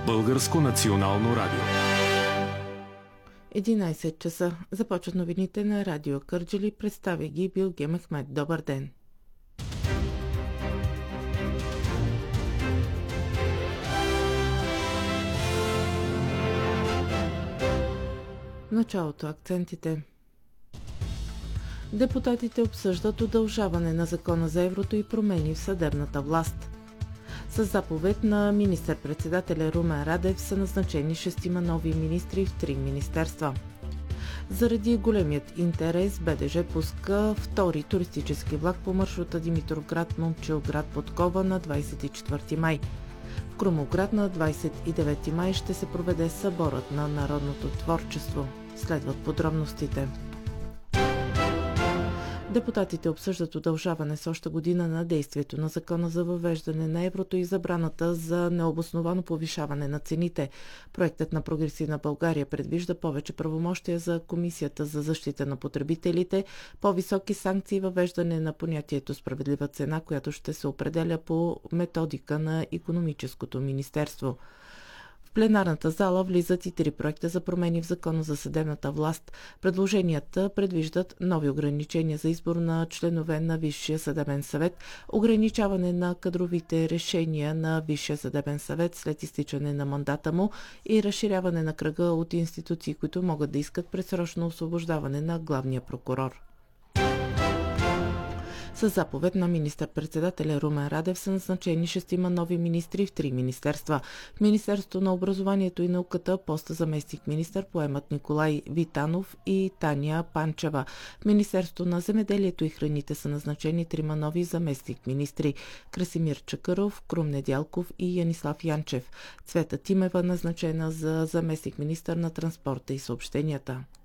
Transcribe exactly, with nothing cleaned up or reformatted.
Българско национално радио. единайсет часа. Започват новините на Радио Кърджали. Представя ги Билге Мехмед. Добър ден. Началото акцентите. Депутатите обсъждат удължаване на закона за еврото и промени в съдебната власт. С заповед на министър-председателя Румен Радев са назначени шестима нови министри в три министерства. Заради големият интерес, БДЖ пуска втори туристически влак по маршрута Димитровград-Момчилград-Подкова на двайсет и четвърти май. В Крумовград на двайсет и девети май ще се проведе съборът на народното творчество. Следват подробностите. Депутатите обсъждат удължаване с още година на действието на закона за въвеждане на еврото и забраната за необосновано повишаване на цените. Проектът на Прогресивна България предвижда повече правомощия за Комисията за защита на потребителите, по-високи санкции и въвеждане на понятието справедлива цена, която ще се определя по методика на Икономическото министерство. В пленарната зала влизат и три проекта за промени в закона за съдебната власт. Предложенията предвиждат нови ограничения за избор на членове на Висшия съдебен съвет, ограничаване на кадровите решения на Висшия съдебен съвет след изтичане на мандата му и разширяване на кръга от институции, които могат да искат предсрочно освобождаване на главния прокурор. С заповед на министър-председателя Румен Радев са назначени шестима нови министри в три министерства. В Министерството на образованието и науката поста заместник-министър поемат Николай Витанов и Таня Панчева. В Министерството на земеделието и храните са назначени трима нови заместник-министри – Красимир Чакъров, Крум Недялков и Янислав Янчев. Цвета Тимева назначена за заместник-министър на транспорта и съобщенията.